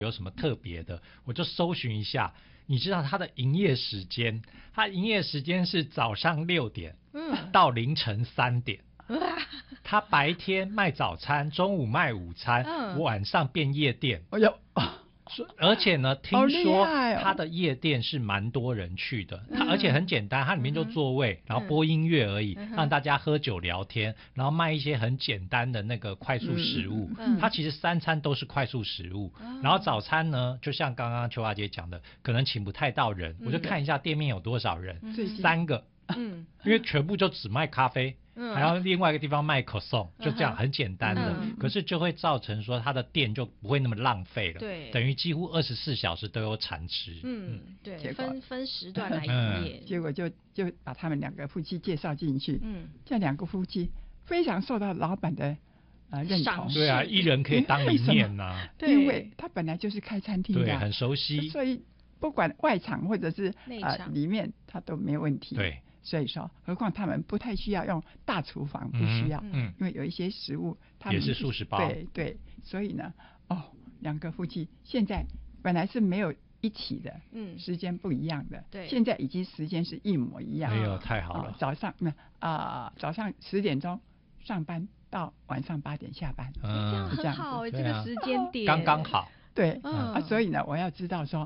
有什么特别的，我就搜寻一下。你知道它的营业时间？它营业时间是早上6点到凌晨3点。他白天卖早餐，中午卖午餐，晚上变夜店。 哎呦， 而且呢，听说他的夜店是蛮多人去的，而且很简单，它里面就座位，然后播音乐而已，让大家喝酒聊天，然后卖一些很简单的那个快速食物。它其实3餐都是快速食物，然后早餐呢，就像刚刚秋华姐讲的，可能请不太到人，我就看一下店面有多少人，3个，因为全部就只卖咖啡。还要另外一个地方卖可颂，就这样很简单的，可是就会造成说它的店就不会那么浪费了， 对， 等于几乎24小时都有产值。 对，分时段来营业， 结果就把他们2个夫妻介绍进去，这2个夫妻非常受到老板的认同。 对啊，一人可以当一面呐， 因为他本来就是开餐厅的， 对，很熟悉， 所以不管外场或者是里面他都没有问题。 对。 所以说，何况他们不太需要用大厨房，不需要，因为有一些食物他们也是素食包， 对，所以呢，2个夫妻现在本来是没有一起的，时间不一样的， 对， 现在已经时间是一模一样， 哎呦，太好了， 早上早上10点钟上班到晚上8点下班， 这样很好，这个时间点刚刚好， 对，所以呢，我要知道说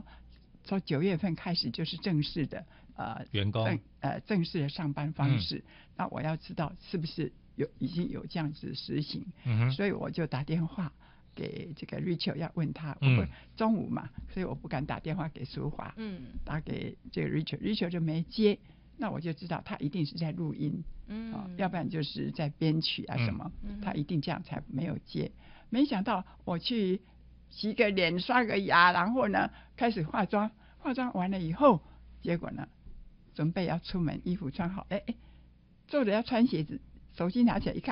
9月份开始就是正式的。 员工正式的上班方式，那我要知道是不是已经有这样子实行，所以我就打电话给这个 Rachel 要问他，中午嘛，所以我不敢打电话给淑华，打给这个 Rachel 就没接，那我就知道他一定是在录音，要不然就是在编曲啊什么，他一定这样才没有接。没想到我去洗个脸、刷个牙，然后呢开始化妆完了以后，结果呢。准备要出门，衣服穿好，坐着要穿鞋子，手机拿起来一看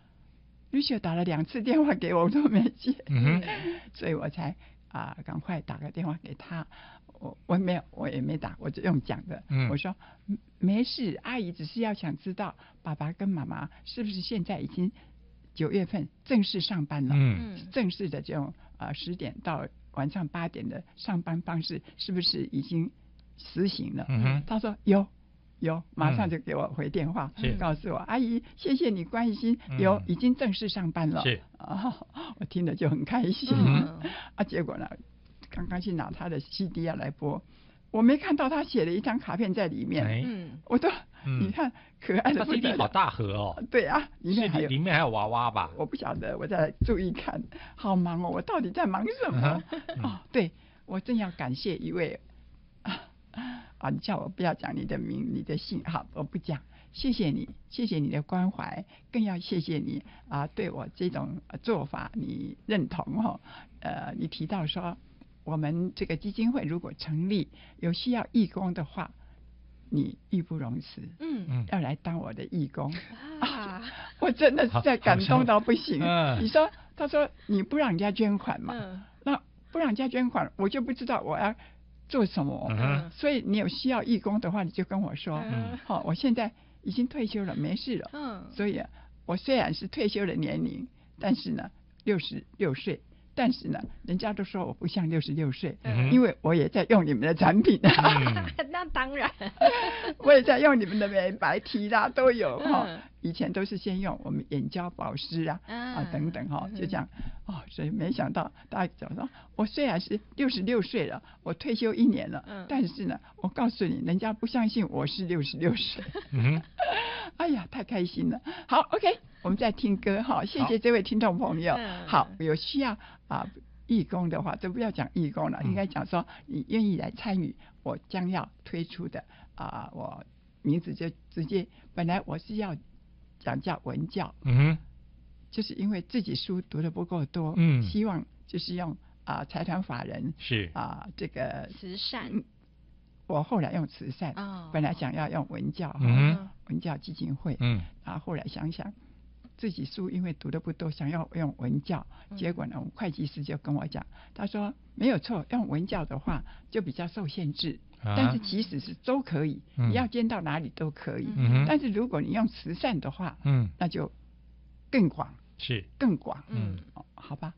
Rachel 打了2次电话给我都没接，所以我才赶快打个电话给他。我也没打，我就用讲的，我说没事，阿姨只是要想知道爸爸跟妈妈是不是现在已经9月份正式上班了，正式的这种10点到晚上8点的上班方式是不是已经实行了，他说有，马上就给我回电话，告诉我阿姨，谢谢你关心，已经正式上班了，我听了就很开心，结果呢，刚刚去拿他的 CD 要来播，我没看到他写了一张卡片在里面，我都你看可爱的不得了， CD 好大盒哦， 对啊，里面还有娃娃吧， 我不晓得，我再注意看，好忙哦，我到底在忙什么？对，我正要感谢一位。你叫我不要讲你的名、你的姓，好，我不讲。谢谢你，谢谢你的关怀，更要谢谢你对我这种做法你认同你提到说，我们这个基金会如果成立，有需要义工的话，你义不容辞，要来当我的义工我真的是在感动到不行。他说你不让人家捐款嘛，那不让人家捐款，我就不知道我要做什么，所以你有需要义工的话，你就跟我说。我现在已经退休了，没事了。所以我虽然是退休的年龄，但是呢，66岁，但是呢，人家都说我不像66岁，因为我也在用你们的产品。 那当然， 我也在用你们的美白提啦，都有以前都是先用我们眼胶保湿等等就这样所以没想到大家讲说，我虽然是66岁了，我退休1年了，但是呢，我告诉你，人家不相信我是66岁。哎呀，太开心了。好 ，OK， 我们再听歌谢谢这位听众朋友。好，有需要义工的话，都不要讲义工了，应该讲说你愿意来参与我将要推出的我名字就直接，本来我是要讲叫文教，就是因为自己书读的不够多，希望就是用财团法人是这个慈善， 我后来用慈善，本来想要用文教，文教基金会，然后后来想想自己书因为读的不多，想要用文教，结果呢，我们会计师就跟我讲，他说没有错，用文教的话就比较受限制，但是即使是都可以，你要捐到哪里都可以，但是如果你用慈善的话，那就更广， 是更广，好吧，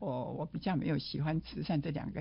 我比较没有喜欢慈善这两个